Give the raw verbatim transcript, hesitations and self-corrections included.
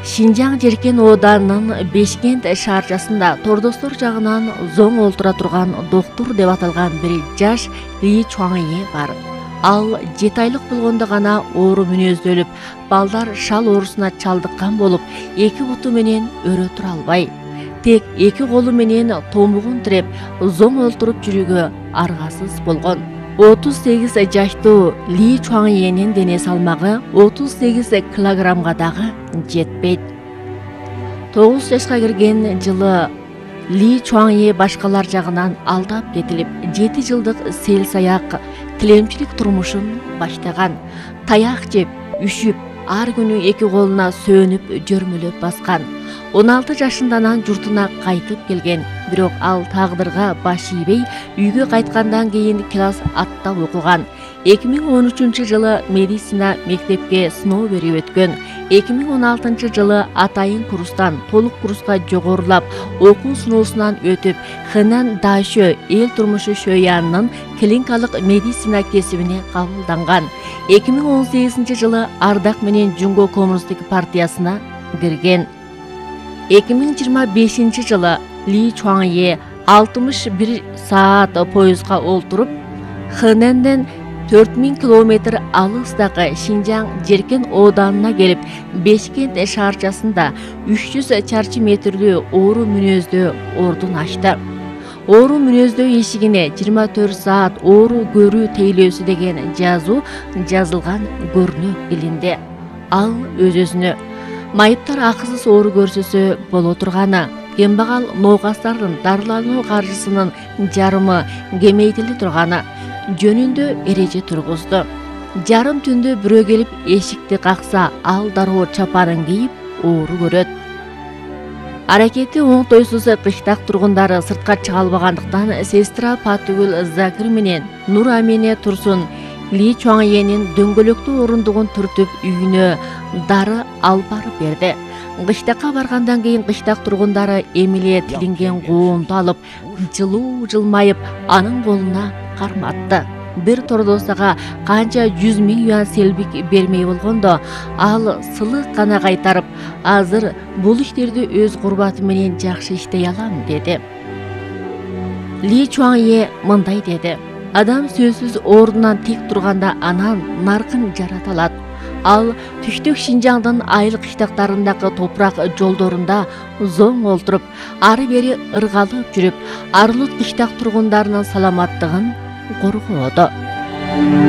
Шинжаң Жеркен Оданынын Бешкент шаарчасында тордостор жагынан зоң олтура турган доктур деп аталган бир жаш Ли Чуаңе бар. Ал жети айлык болгондо гана оору мүнөздөлүп, балдар шал оорусуна чалдыккан болуп, эки буту менен өрө тура албай, тек эки колу менен томугун тиреп, зоң олтуруп жүрүүгө аргасыз болгон. отуз сегиз жаштуу Ли Чуаңенин дене салмагы отуз сегиз килограммга дагы жетпейт. тогуз жашка кирген жылы Ли Чуаңе башкалар жагынан алдап кетилип, жети жылдык сел-саяк тилемчилик турмушун баштаган. Таяк жеп, үшүп, ар күнү эки колуна сөөнүп, жөрмөлөп баскан. он алты жашынданан журтуна кайтып келген. Бирок ал тагдырга баш ийбей, үйгө кайткандан кийин класс атта окуган. эки миң он үчүнчү жылы медицина мектепке сыноо берип өткөн. эки миң он алтынчы жылы атайын курстан толук курска жогорулап, окуу сыноосунан өтүп, Хэнан Дашө эл турмушу шөянынын клиникалык медицина кесибине кабылданган. эки миң он сегизинчи жылы Ардак менен Жумго коммунисттик партиясына кирген. эки миң жыйырма бешинчи жылы Ли Чуаңе алтымыш бир саат поездга олтуруп, Хэнэнден төрт миң километр алыстагы Шинжаң Жеркен Оданына келип, Бешкент шаарчасында үч жүз чарчы метрлүү оору мүнөздөө ордун ачты. Оору мүнөздөө эшигине жыйырма төрт саат оору көрүү тейлөөсү деген жазуу жазылган көрүнүп илинди. Ал өз-өзүнө майыптар акысыз оору көрсөсө боло турганы, кембагал ноокастардын дарылануу каржысынын жарымы кемейтиле турганы жөнүндө эреже тургузду. Жарым түндө бирөө келип эшикти какса, ал дароо чапанын кийип оору көрөт. Аракети оңтойсуз кыштак тургундары сыртка чыга албагандыктан сестра Патыгүл Закир менен Нур Амине Турсун Ли Чуаңенин дөңгөлөктүү орундугун түртүп үйүнө дары алып барып берди. Кыштакка баргандан кийин кыштак тургундары эмиле тилинген коомду алып, жылуу жылмайып, анын колуна карматты. Бир тордосага канча жүз миң юан селбик бермей болгондо, ал сылык гана кайтарып, азыр бул иштерди өз курбаты менен жакшы иштей алам деди. Ли Чуаңе мындай деди: адам сөзсүз ордунан тик турганда анан наркын жарата алат. Ал түштүк Шинжаңдын айыл кыштактарындагы топурак жолдорунда зоң олтуруп, ары бери ыргалып жүрүп, Арлут кыштак тургундарынын саламаттыгын коргоодо.